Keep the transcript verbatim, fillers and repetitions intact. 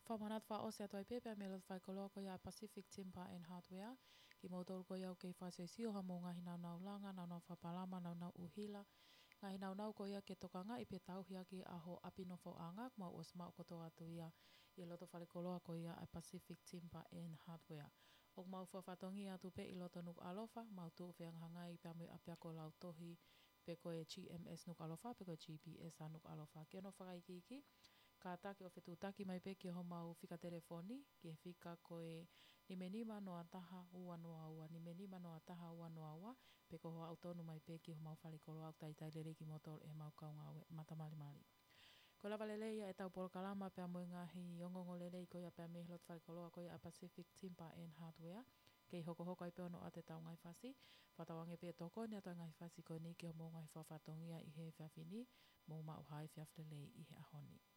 Whamanat wha ose atoi pepe me lot whai koloa ko ia Pacific Timber and Hardware. Ki motoro ko iau kei whasei sio ha mo ngahi nau nau langa, nau nau whapalama, nau nau uhila. Ngahi nau nau ko ia ke toka nga i pe tau hia ki aho apinofo angak mau os mau koto atu ia. I loto whale koloa ko ia a Pacific Timber and Hardware. Ok mau whawhatongi atu pe i loto nuk alofa, mau tu whiang hangai pe amui apia ko lau tohi pe ko e G M S nuk alofa, pe ko G P S a nuk alofa. Ke no whakaikiki, ka taki o whetu taki mai pe ki ho mau whika telefoni, ki he whika ko e nime nima no ataha ua noa ua, nime nima no ataha ua noa ua, pe ko ho autonu mai pe ki ho mau whale koloa au tai tai lere ki motor e mau kaunga matamali mali. Ko lava lele ia e tau polo kalama pe amui ngahi ongongo lele i ko ia pe amui hilot whale koloa ko ia a Pacific Timber and Hardware. Kei hoko hoko ai pe ono a te tau ngai whasi, whatawange pe toko ni ato ngai whasi ko ni ki ho mo ngai whawhatongia i he whiawhini, mo mau hai whiawhlele i he ahoni.